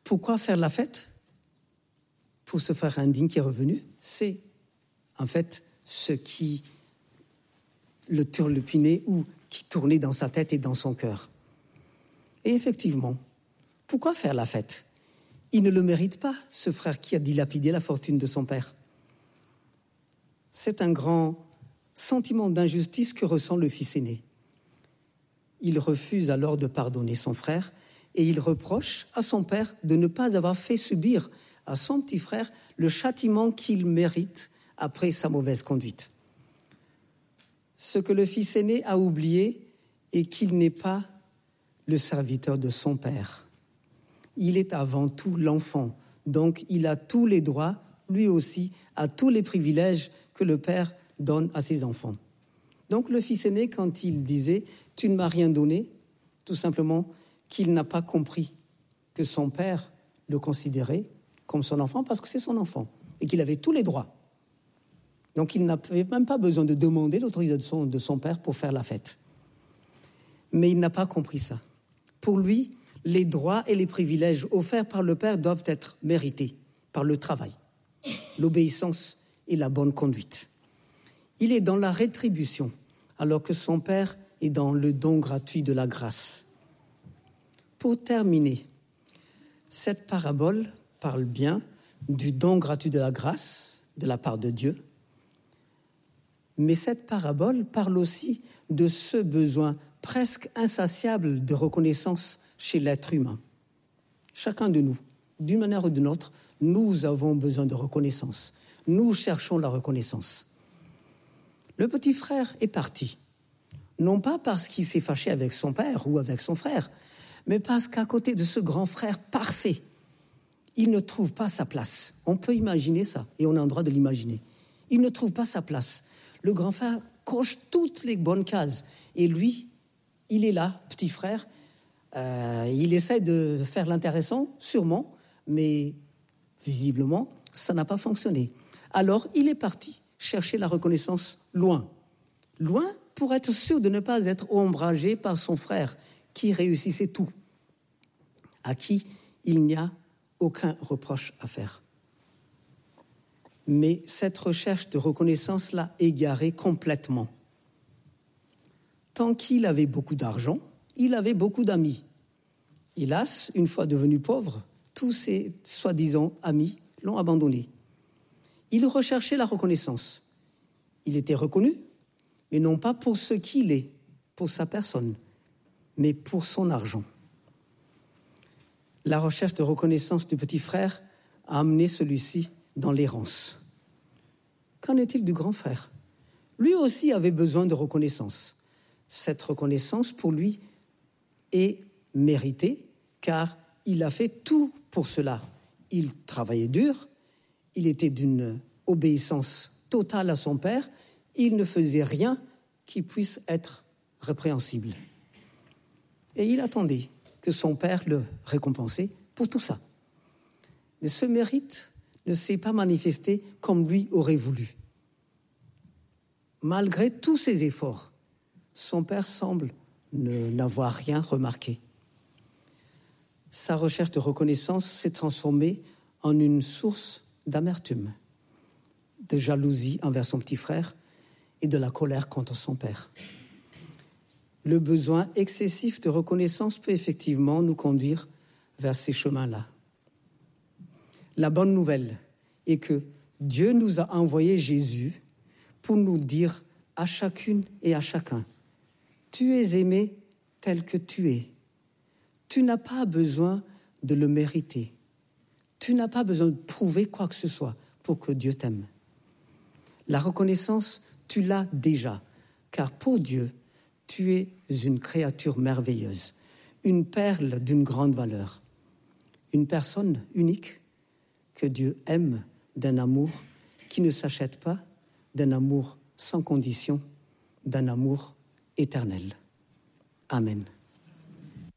Pourquoi faire la fête? Pour ce frère indigne qui est revenu, c'est en fait ce qui le turlupinait ou qui tournait dans sa tête et dans son cœur. Et effectivement, pourquoi faire la fête? Il ne le mérite pas, ce frère qui a dilapidé la fortune de son père. C'est un grand sentiment d'injustice que ressent le fils aîné. Il refuse alors de pardonner son frère et il reproche à son père de ne pas avoir fait subir à son petit frère le châtiment qu'il mérite après sa mauvaise conduite. Ce que le fils aîné a oublié est qu'il n'est pas le serviteur de son père. Il est avant tout l'enfant, donc il a tous les droits, lui aussi, à tous les privilèges que le père donne à ses enfants. Donc le fils aîné, quand il disait « tu ne m'as rien donné », tout simplement qu'il n'a pas compris que son père le considérait comme son enfant parce que c'est son enfant et qu'il avait tous les droits. Donc il n'avait même pas besoin de demander l'autorisation de son père pour faire la fête. Mais il n'a pas compris ça. Pour lui, les droits et les privilèges offerts par le père doivent être mérités par le travail, l'obéissance et la bonne conduite. Il est dans la rétribution, alors que son père est dans le don gratuit de la grâce. Pour terminer, cette parabole parle bien du don gratuit de la grâce de la part de Dieu, mais cette parabole parle aussi de ce besoin presque insatiable de reconnaissance chez l'être humain. Chacun de nous, d'une manière ou d'une autre, nous avons besoin de reconnaissance. Nous cherchons la reconnaissance. Le petit frère est parti, non pas parce qu'il s'est fâché avec son père ou avec son frère, mais parce qu'à côté de ce grand frère parfait, il ne trouve pas sa place. On peut imaginer ça, et on a le droit de l'imaginer. Il ne trouve pas sa place. Le grand frère coche toutes les bonnes cases, et lui, il est là, petit frère. Il essaie de faire l'intéressant, sûrement, mais visiblement, ça n'a pas fonctionné. Alors, il est parti chercher la reconnaissance loin. Loin pour être sûr de ne pas être ombragé par son frère qui réussissait tout, à qui il n'y a aucun reproche à faire. Mais cette recherche de reconnaissance l'a égaré complètement. Tant qu'il avait beaucoup d'argent, il avait beaucoup d'amis. Hélas, une fois devenu pauvre, tous ses soi-disant amis l'ont abandonné. Il recherchait la reconnaissance. Il était reconnu, mais non pas pour ce qu'il est, pour sa personne, mais pour son argent. La recherche de reconnaissance du petit frère a amené celui-ci dans l'errance. Qu'en est-il du grand frère? Lui aussi avait besoin de reconnaissance. Cette reconnaissance, pour lui, est méritée, car il a fait tout pour cela. Il travaillait dur, il était d'une obéissance totale à son père, il ne faisait rien qui puisse être répréhensible. Et il attendait que son père le récompensait pour tout ça. Mais ce mérite ne s'est pas manifesté comme lui aurait voulu. Malgré tous ses efforts, son père semble n'avoir rien remarqué. Sa recherche de reconnaissance s'est transformée en une source d'amertume, de jalousie envers son petit frère et de la colère contre son père. Le besoin excessif de reconnaissance peut effectivement nous conduire vers ces chemins-là. La bonne nouvelle est que Dieu nous a envoyé Jésus pour nous dire à chacune et à chacun: tu es aimé tel que tu es. Tu n'as pas besoin de le mériter. Tu n'as pas besoin de prouver quoi que ce soit pour que Dieu t'aime. La reconnaissance, tu l'as déjà, car pour Dieu, tu es une créature merveilleuse, une perle d'une grande valeur, une personne unique que Dieu aime d'un amour qui ne s'achète pas, d'un amour sans condition, d'un amour éternel. Amen.